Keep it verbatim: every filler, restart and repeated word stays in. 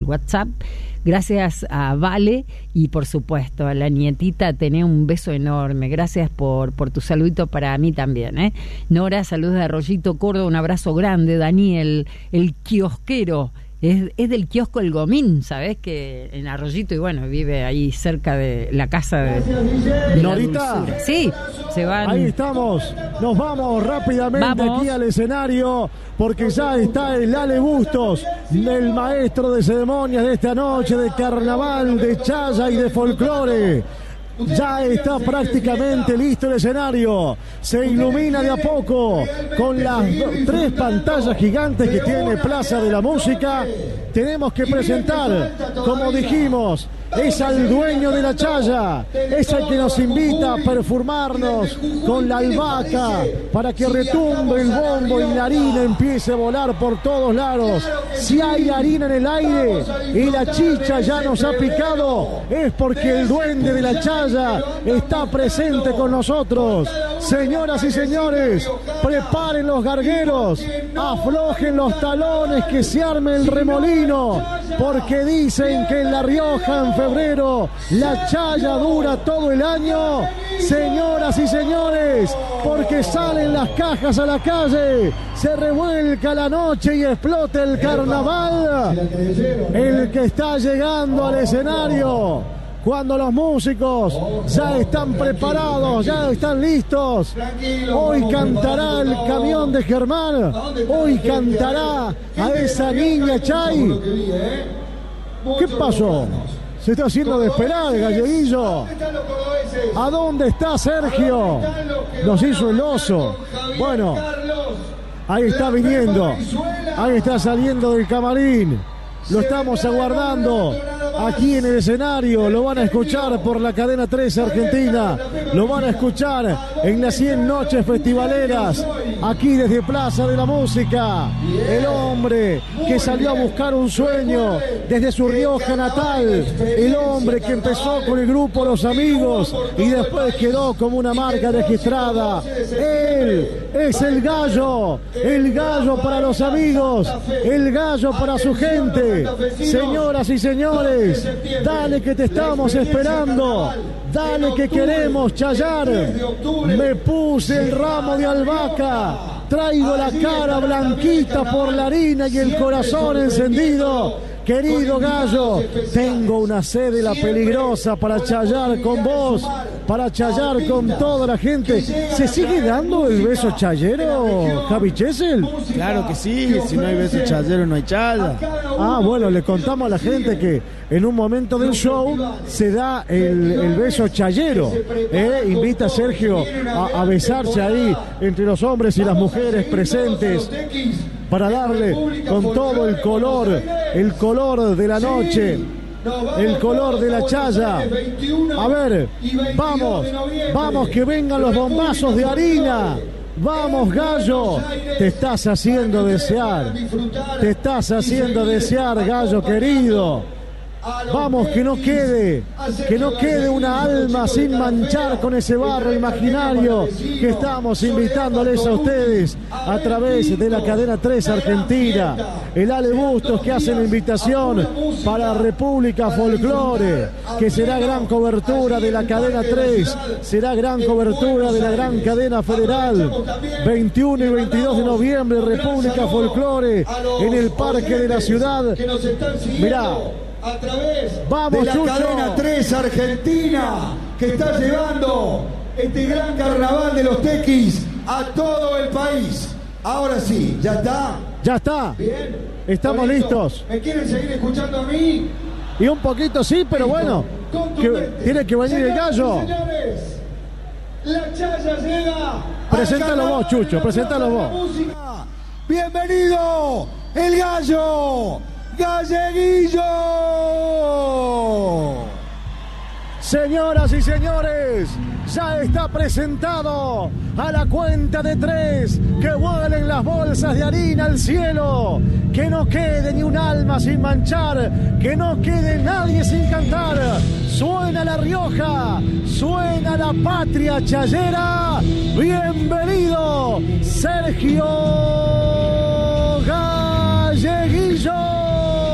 WhatsApp. Gracias a Vale y por supuesto a la nietita, tenés un beso enorme. Gracias por, por tu saludito para mí también, ¿eh? Nora, saludos de Arroyito, Córdoba, un abrazo grande. Daniel, el kiosquero, es, es del kiosco El Gomín, ¿sabés? Que en Arroyito, y bueno, vive ahí cerca de la casa de, de Norita. Sí, se van. Ahí estamos, nos vamos rápidamente vamos. aquí al escenario, porque ya está el Ale Bustos, el maestro de ceremonias de esta noche de carnaval, de chaya y de folclore. Ya está prácticamente listo el escenario. Se ilumina de a poco con las do, tres pantallas gigantes que tiene Plaza de la Música. Tenemos que presentar, como dijimos, es al dueño de la chaya, es el que nos invita a perfumarnos con la albahaca para que retumbe el bombo y la harina empiece a volar por todos lados. Si hay harina en el aire y la chicha ya nos ha picado, es porque el duende de la chaya está presente con nosotros. Señoras y señores, preparen los gargueros, aflojen los talones, que se arme el remolino, porque dicen que en La Rioja, en febrero, la chaya dura todo el año. Señoras y señores, porque salen las cajas a la calle, se revuelca la noche y explota el carnaval. El que está llegando al escenario, cuando los músicos ya están preparados, ya están listos. Hoy cantará el camión de Germán, hoy cantará a esa niña Chay. ¿Qué pasó? Se está haciendo de esperar el galleguillo. ¿A dónde está Sergio? Nos hizo el oso. Bueno, ahí está viniendo, ahí está saliendo del camarín. Lo estamos aguardando aquí en el escenario. Lo van a escuchar por la cadena tres Argentina. Lo van a escuchar en las cien noches festivaleras, aquí desde Plaza de la Música. El hombre que salió a buscar un sueño desde su Rioja natal. El hombre que empezó con el grupo Los Amigos y después quedó como una marca registrada. Él es el gallo. El gallo para los amigos. El gallo para su gente. Señoras y señores, dale que te estamos esperando, dale que queremos chayar. Me puse el ramo de albahaca, traigo la cara blanquita por la harina y el corazón encendido. Querido gallo, tengo una sede la peligrosa para chayar con vos, para chayar con toda la gente. ¿Se sigue dando el beso chayero, Javi Chesel? Claro que sí, si no hay beso chayero no hay chaya. Ah, bueno, le contamos a la gente que en un momento del show se da el, el beso chayero. ¿eh? Invita a Sergio a, a besarse ahí entre los hombres y las mujeres presentes, para darle con todo el color, el color de la noche, el color de la chaya. A ver, vamos, vamos que vengan los bombazos de harina. Vamos, gallo, te estás haciendo desear, te estás haciendo desear, gallo querido. Vamos, que no quede, que no quede una alma sin manchar con ese barro imaginario que estamos invitándoles a ustedes a través de la cadena tres Argentina. El Ale Bustos que hace la invitación para República Folclore, que será gran cobertura de la cadena tres, será gran cobertura de la gran cadena federal. veintiuno y veintidós de noviembre, República Folclore en el Parque de la Ciudad. Mirá, a través Vamos, de la Chucho. cadena tres Argentina, que está llevando este gran carnaval de los tequis a todo el país. Ahora sí, ¿ya está? Ya está. Bien. Estamos Bonito. listos. ¿Me quieren seguir escuchando a mí? Y un poquito sí, pero bueno, que tiene que venir el gallo. Señores, la chaya llega. Preséntalo vos, Chucho, preséntalo vos. Música. Bienvenido, el gallo. Galleguillo. Señoras y señores, ya está presentado a la cuenta de tres, que vuelen las bolsas de harina al cielo, que no quede ni un alma sin manchar, que no quede nadie sin cantar. Suena La Rioja, suena la patria chayera. Bienvenido, Sergio Galleguillo.